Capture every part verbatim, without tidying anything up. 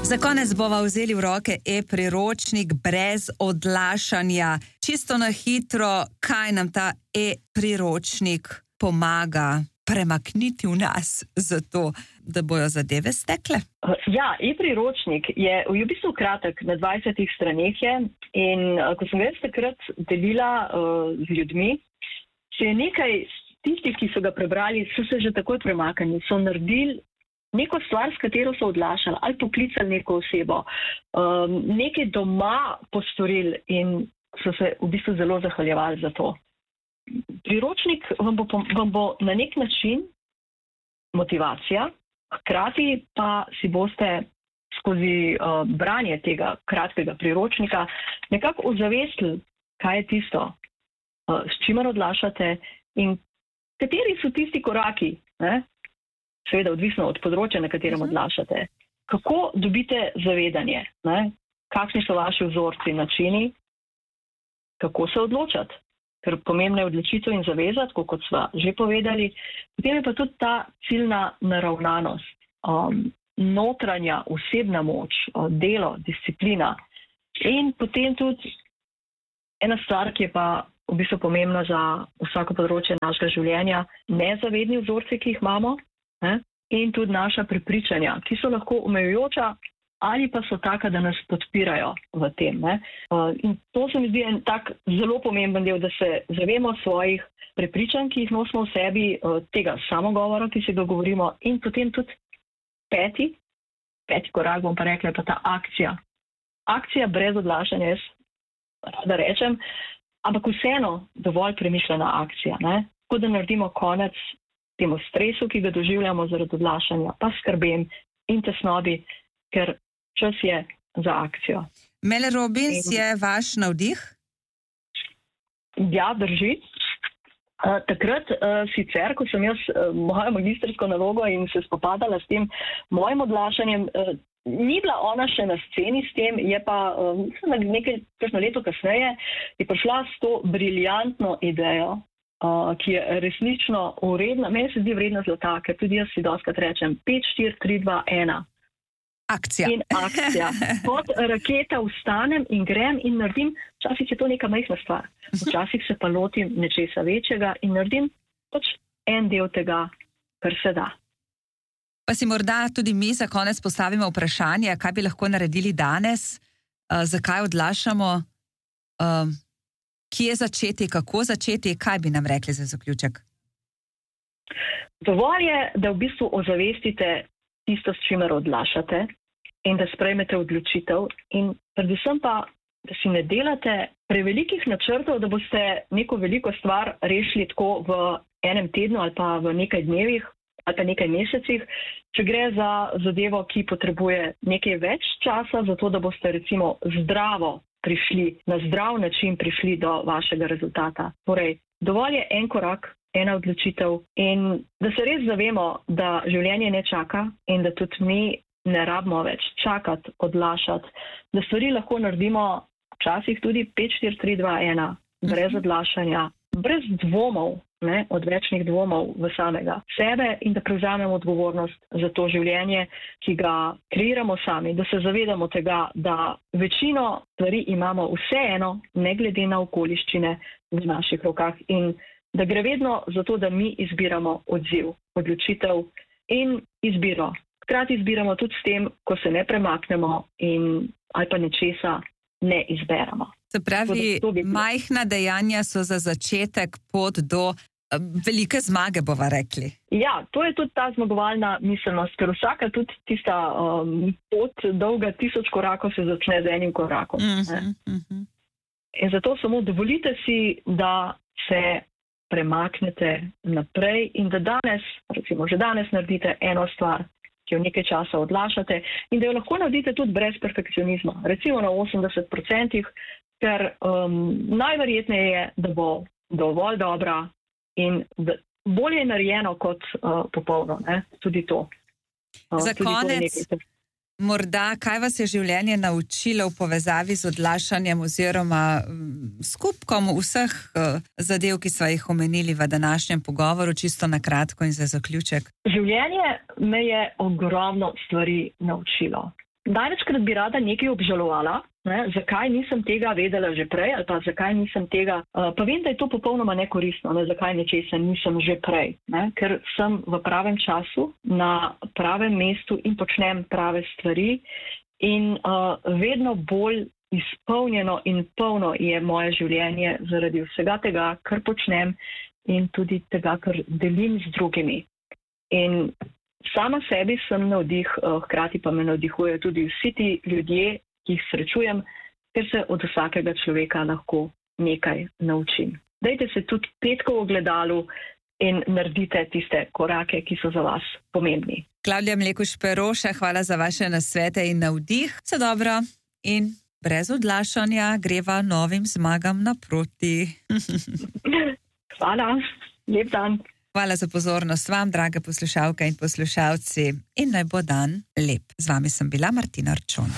Za konec bova vzeli v roke e-priročnik brez odlašanja. Čisto na hitro, kaj nam ta e-priročnik pomaga premakniti v nas, zato da bojo zadeve stekle? Ja, e-priročnik je v bistvu kratek, na dvajsetih straneh je, in ko sem ga takrat delila uh, z ljudmi, se je nekaj tistih, ki so ga prebrali, so se že takoj premaknili, so naredili neko stvar, s katero so odlašali, ali poklicali neko osebo, um, nekaj doma postorili in so se v bistvu zelo zahvaljevali za to. Priročnik vam bo, vam bo na nek način motivacija, hkrati pa si boste skozi uh, branje tega kratkega priročnika nekako ozavestili, kaj je tisto, uh, s čimer odlašate in kateri so tisti koraki, ne? Seveda odvisno od področja, na katerem odlašate. Kako dobite zavedanje, ne? Kakšni so vaši vzorci, načini, kako se odločati, ker pomembno je odločitev in zavezati, kot sva že povedali. Potem je pa tudi ta ciljna naravnanost, um, notranja osebna moč, delo, disciplina in potem tudi ena stvar, ki je pa v bistvu pomembna za vsako področje našega življenja, nezavedni vzorci, ki jih imamo, ne? In tudi naša prepričanja, ki so lahko omejujoča ali pa so taka, da nas podpirajo v tem. Ne? Uh, in to se mi zdi en tak zelo pomemben del, da se zavemo svojih prepričanj, ki jih nosimo v sebi, uh, tega samogovora, ki si ga govorimo, in potem tudi peti, peti korak, bom pa rekla, pa ta akcija. Akcija brez odlašanja, jaz rada rečem, ampak vseeno dovolj premišljena akcija, ne? Tako da naredimo konec temu stresu, ki ga doživljamo zaradi odlašanja, pa skrbem in tesnobi, ker čas je za akcijo. Mel Robbins in... je vaš navdih? Ja, drži. Uh, takrat uh, sicer, ko sem jaz uh, mojo magistrsko nalogo in se spopadala s tem mojim odlašanjem, uh, ni bila ona še na sceni s tem, je pa uh, nekaj kakšno leto kasneje je prišla s to briljantno idejo, Uh, ki je resnično vredna, meni se zdi vredna zlata, ker tudi jaz si doskrat rečem pet, štiri, tri, dva, ena. Akcija. In akcija. Kot raketa vstanem in grem in naredim, včasih je to neka majhna stvar, včasih se pa lotim nečesa večjega in naredim pač en del tega, kar se da. Pa si morda tudi mi za konec postavimo vprašanje, kaj bi lahko naredili danes, uh, zakaj odlašamo, uh, kje začeti, kako začeti, kaj bi nam rekli za zaključek? Dovolj je, da v bistvu ozavestite tisto, s čimer odlašate in da sprejmete odločitev in predvsem pa, da si ne delate prevelikih načrtov, da boste neko veliko stvar rešili tako v enem tednu ali pa v nekaj dnevih ali pa nekaj mesecih, če gre za zadevo, ki potrebuje nekaj več časa, zato da boste recimo zdravo prišli, na zdrav način prišli do vašega rezultata. Torej, dovolj je en korak, ena odločitev in da se res zavemo, da življenje ne čaka in da tudi mi ne rabimo več čakati, odlašati, da stvari lahko naredimo včasih tudi pet, štiri, tri, dva, ena, brez odlašanja, brez dvomov, ne, odvečnih dvomov v samega sebe in da prevzamemo odgovornost za to življenje, ki ga kreiramo sami, da se zavedamo tega, da večino stvari imamo vseeno, ne glede na okoliščine v naših rokah in da gre vedno za to, da mi izbiramo odziv, odločitev in izbiro. Hkrati izbiramo tudi s tem, ko se ne premaknemo in ali pa nečesa ne izberemo. Se pravi, majhna dejanja so za začetek pot do velike zmage, bova rekli. Ja, to je tudi ta zmagovalna miselnost, ker vsaka tudi tista um, pot dolga tisoč korakov se začne z enim korakom. Uh-huh, uh-huh. In zato samo dovolite si, da se premaknete naprej in da danes, recimo že danes naredite eno stvar, ki jo nekaj časa odlašate in da jo lahko naredite tudi brez perfekcionizma. Recimo na osemdeset procentih, ker um, najverjetneje je, da bo dovolj dobra in da bolje je narejeno kot uh, popolno, ne? Tudi to. Uh, Za tudi konec, to morda, kaj vas je življenje naučilo v povezavi z odlašanjem oziroma skupkom vseh uh, zadev, ki sva jih omenili v današnjem pogovoru, čisto na kratko in za zaključek? Življenje me je ogromno stvari naučilo. največkrat bi rada nekaj obžalovala, ne, zakaj nisem tega vedela že prej ali pa zakaj nisem tega, uh, pa vem, da je to popolnoma nekoristno, ne, zakaj nečesa nisem že prej, ne, ker sem v pravem času, na pravem mestu in počnem prave stvari in uh, vedno bolj izpolnjeno in polno je moje življenje zaradi vsega tega, kar počnem in tudi tega, kar delim z drugimi. In sama sebi sem navdih, hkrati pa me navdihujejo tudi vsi ti ljudje, ki jih srečujem, ker se od vsakega človeka lahko nekaj naučim. Dajte se tudi petko v ogledalu in naredite tiste korake, ki so za vas pomembni. Klavdija Mlekuž Peroša, hvala za vaše nasvete in navdih. Vse dobro in brez odlašanja greva novim zmagam naproti. Hvala, lep dan. Hvala za pozornost vam, drage poslušalke in poslušalci, in naj bo dan lep. Z vami sem bila Martina Arčon.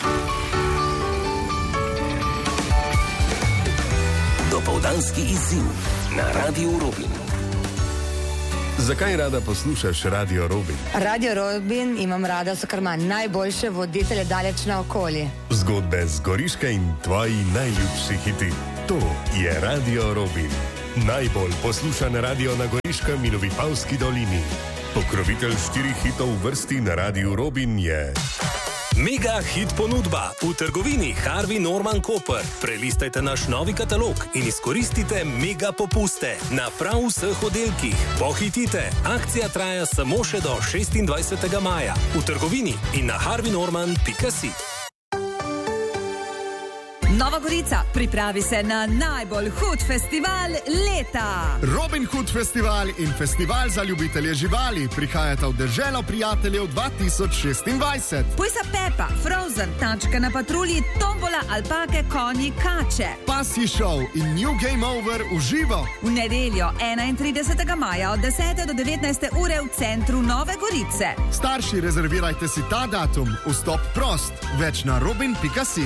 Dopoldanski izziv na Radiu Robin. Zakaj rada poslušaš Radio Robin? Radio Robin imam rada, so kar ima najboljše voditelje daleč na okolje. Zgodbe z Goriške in tvoji najljubši hiti. To je Radio Robin. Najbolj poslušan radio na Goriškem in v Vipavski dolini. Pokrovitelj štirih hitov v vrsti na Radiu Robin je... Mega hit ponudba v trgovini Harvey Norman Koper. Prelistajte naš novi katalog in izkoristite mega popuste na prav vseh oddelkih. Pohitite, akcija traja samo še do šestindvajsetega maja v trgovini in na harvey norman pika si. Nova Gorica, pripravi se na najbolj hud festival leta. Robin Hood Festival in Festival za ljubitelje živali prihajata v deželo prijateljev dva tisoč šestindvajset. Pujsa Pepa, Frozen, tačka na patrulji, tombola, alpake, konji, kače. Pasji šov in New Game Over v živo. V nedeljo enaintridesetega maja od desete do devetnajste ure v centru Nove Gorice. Starši, rezervirajte si ta datum. Vstop prost. Več na robin pika si.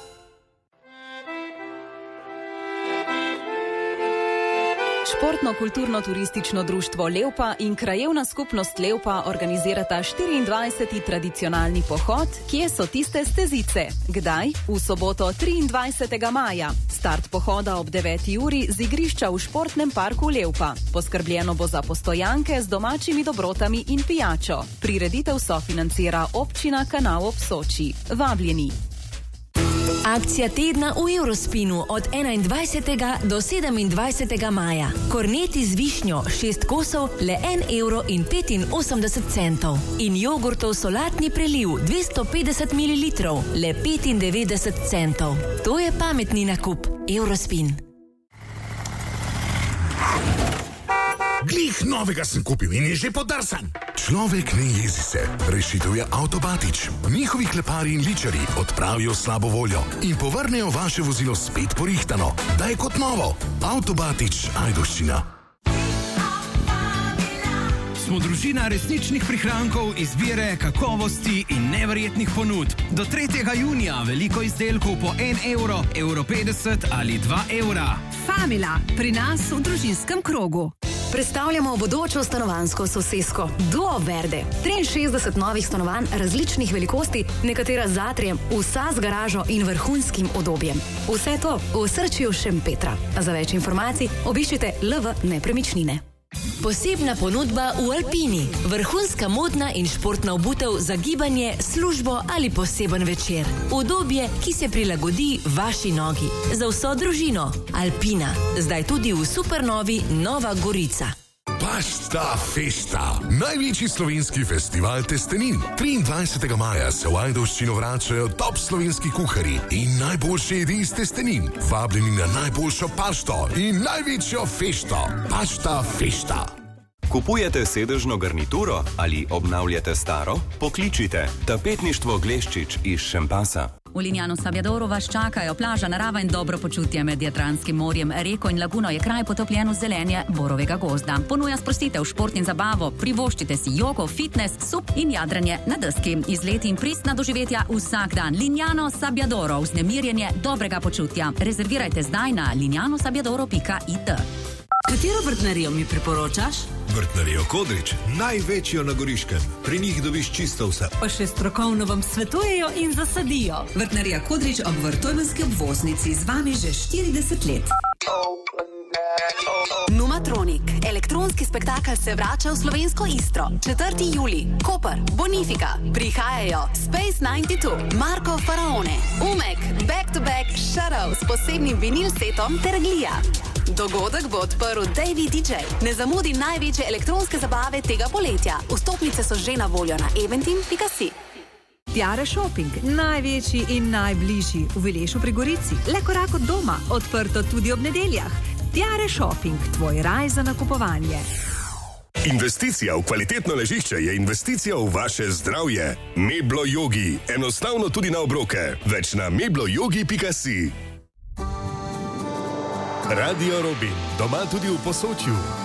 Športno-kulturno-turistično društvo Levpa in krajevna skupnost Levpa organizirata štiriindvajseti tradicionalni pohod, Kje so tiste stezice? Kdaj? V soboto triindvajsetega maja. Start pohoda ob deveti uri z igrišča v športnem parku Levpa. Poskrbljeno bo za postojanke z domačimi dobrotami in pijačo. Prireditev sofinancira občina Kanal ob Soči. Vabljeni. Akcija tedna v Eurospinu od enaindvajsetega do sedemindvajsetega maja. Korneti z višnjo šest kosov le en evro in petinosemdeset centov. In jogurtov solatni preliv dvesto petdeset mililitrov le petindevetdeset centov. To je pametni nakup. Eurospin. Glih novega sem kupil in je že podarsan. Človek ne jezi se. Rešitev je Avtobatič. Njihovi klepari in ličari odpravijo slabo voljo in povrnejo vaše vozilo spet porihtano. Da je kot novo. Avtobatič Ajdovščina. Smo družina resničnih prihrankov, izbire, kakovosti in neverjetnih ponudb. Do tretjega junija veliko izdelkov po en evro, evro petdeset ali dva evra. Famila, pri nas v družinskem krogu. Predstavljamo bodočo stanovanjsko sosesko Duo Verde. triinšestdeset novih stanovanj različnih velikosti, nekatera z atrijem, vsa z garažo in vrhunskim udobjem. Vse to v osrčju Šempetra. Za več informacij obiščite L V Nepremičnine. Posebna ponudba v Alpini. Vrhunska modna in športna obutev za gibanje, službo ali poseben večer. Udobje, ki se prilagodi vaši nogi. Za vso družino. Alpina. Zdaj tudi v supernovi Nova Gorica. Pasta Festa. Največji slovenski festival testenin. triindvajsetega maja se v Ajdovščino vračajo top slovenski kuharji in najboljše jedi iz testenin. Vabljeni na najboljšo pašto in največjo fešto. Pasta Festa. Kupujete sedežno garnituro ali obnavljate staro? Pokličite Tapetništvo Gleščič iz Šempasa. V Linjano Sabjadoru vas čakajo plaža, narava in dobro počutje med Jadranskim morjem. Reko in laguno je kraj potopljen v zelenje borovega gozda. Ponuja sprostitev, šport in zabavo, privoščite si jogo, fitness, sup in jadranje na deski. Izleti in pristna doživetja vsak dan. Linjano Sabjadoro, vznemirjenje dobrega počutja. Rezervirajte zdaj na linjano sabjadoro pika it. Katero vrtnarijo mi priporočaš? Vrtnarijo Kodrič, največjo na Goriškem. Pri njih dobiš čisto vse. Pa še strokovno vam svetujejo in zasadijo. Vrtnarija Kodrič ob Vrtojmenski obvoznici z vami že štirideset let. Numatronik. Elektronski spektakel se vrača v slovensko Istro. četrti julij. Koper, Bonifika. Prihajajo Space devetdeset dva, Marko Faraone, Umek, Back to Back, Shadow s posebnim vinil setom ter Glija. Dogodek bo odprl Davey D J. Ne zamudi največje elektronske zabave tega poletja. Vstopnice so že na voljo na eventim pika si. Tiare Shopping, največji in najbližji v Vilešu pri Gorici. Le korak od doma, odprto tudi ob nedeljah. Tiare Shopping, tvoj raj za nakupovanje. Investicija v kvalitetno ležišče je investicija v vaše zdravje. Meblo Yogi, enostavno tudi na obroke. Več na mebloyogi pika si. Radio Robin, doma tudi v Posočju.